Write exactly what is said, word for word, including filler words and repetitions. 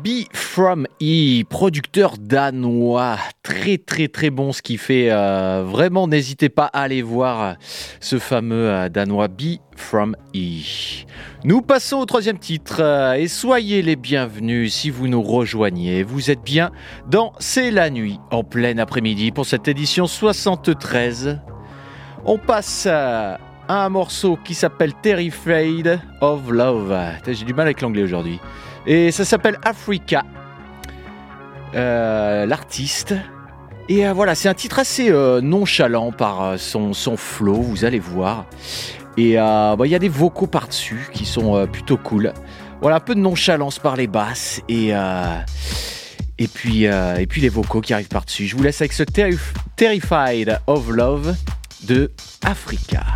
Be From E, producteur danois, très très très bon ce qu'il fait, euh, vraiment n'hésitez pas à aller voir ce fameux euh, danois Be From E. Nous passons au troisième titre euh, et soyez les bienvenus si vous nous rejoignez, vous êtes bien dans C'est la nuit en plein après-midi pour cette édition soixante-treize. On passe à un morceau qui s'appelle Terrified of Love. J'ai du mal avec l'anglais aujourd'hui. Et ça s'appelle Africa, euh, l'artiste. Et euh, voilà, c'est un titre assez euh, nonchalant par euh, son, son flow, vous allez voir. Et il euh, bah, y a des vocaux par-dessus qui sont euh, plutôt cool. Voilà, un peu de nonchalance par les basses et, euh, et, puis, euh, et puis les vocaux qui arrivent par-dessus. Je vous laisse avec ce Terrif- Terrified of Love de Africa.